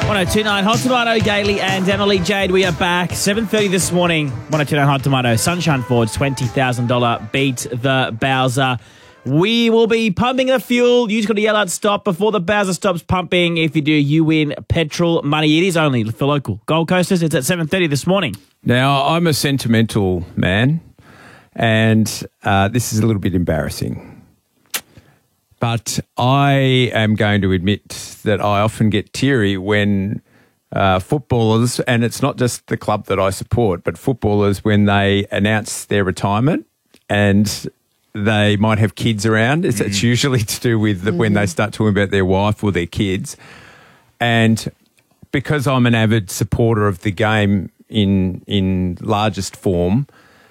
1029 Hot Tomato, Gailey and Emily. Jade, we are back. 7:30 this morning. 1029 Hot Tomato. Sunshine Ford's $20,000 Beat the Bowser. We will be pumping the fuel. You just got to yell out stop before the Bowser stops pumping. If you do, you win petrol money. It is only for local Gold Coasters. It's at 7:30 this morning. Now, I'm a sentimental man, and this is a little bit embarrassing. But I am going to admit that I often get teary when footballers, and it's not just the club that I support, but footballers, when they announce their retirement and they might have kids around. It's usually to do with when they start talking about their wife or their kids. And because I'm an avid supporter of the game in largest form,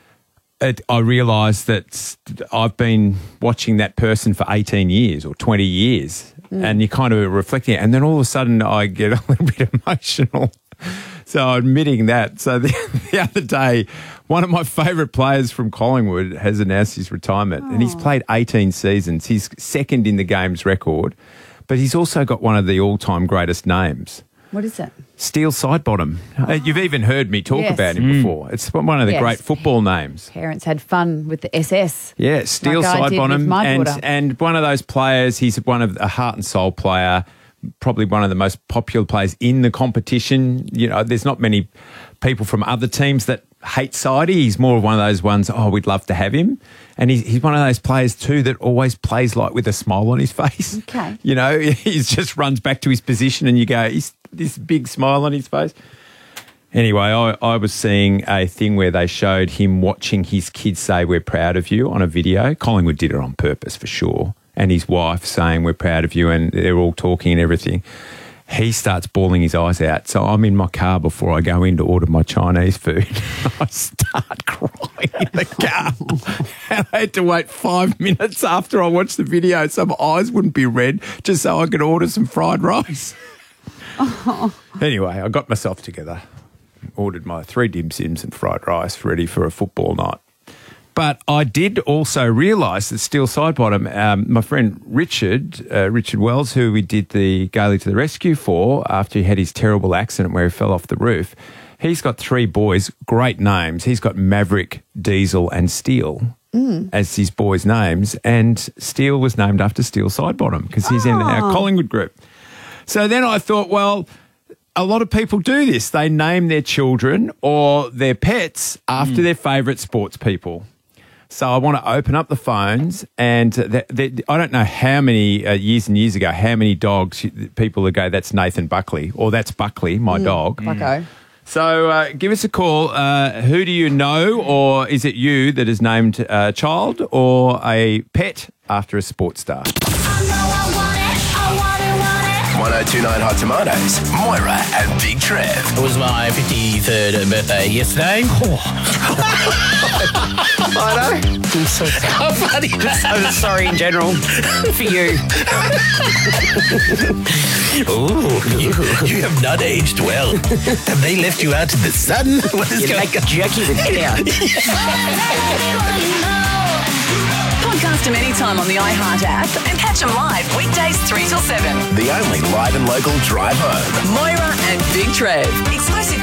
I realise that I've been watching that person for 18 years or 20 years and you're kind of reflecting it. And then all of a sudden I get a little bit emotional. So admitting that. So the other day, one of my favourite players from Collingwood has announced his retirement and he's played 18 seasons. He's second in the game's record, but he's also got one of the all-time greatest names. What is it? Steele Sidebottom. You've even heard me talk about him before. It's one of the great football names. Parents had fun with the SS. Yeah, Steele Sidebottom. And one of those players, he's a heart and soul player, probably one of the most popular players in the competition. You know, there's not many people from other teams that hate Sidey. He's more of one of those ones, we'd love to have him. And he's one of those players too that always plays like with a smile on his face. Okay. You know, he just runs back to his position and you go, he's this big smile on his face. Anyway, I was seeing a thing where they showed him watching his kids say, "We're proud of you," on a video. Collingwood did it on purpose for sure. And his wife saying, "We're proud of you," and they're all talking and everything. He starts bawling his eyes out. So I'm in my car before I go in to order my Chinese food. I start crying in the car. And I had to wait 5 minutes after I watched the video so my eyes wouldn't be red, just so I could order some fried rice. Anyway, I got myself together, ordered my 3 dim sims and fried rice, ready for a football night. But I did also realise that Steele Sidebottom, my friend Richard Wells, who we did the Gailey to the Rescue for after he had his terrible accident where he fell off the roof, he's got 3 boys, great names. He's got Maverick, Diesel and Steele as his boys' names, and Steele was named after Steele Sidebottom because he's in our Collingwood group. So then I thought, well, a lot of people do this. They name their children or their pets after their favourite sports people. So I want to open up the phones and I don't know how many years and years ago, how many dogs people would go, "That's Nathan Buckley," or "That's Buckley, my dog." Bucko. So give us a call. Who do you know, or is it you that has named a child or a pet after a sports star? 1029 Hot Tomatoes, Moira and Big Trev. It was my 53rd birthday yesterday. I know. I'm so sorry. I'm funny. I'm sorry in general for you. Ooh, you have not aged well. Have they left you out in the sun? What is You going make a jerky with hair. Podcast them anytime on the iHeart app and catch them live weekdays 3 till 7. The only live and local drive home. Moira and Big Trev. Exclusive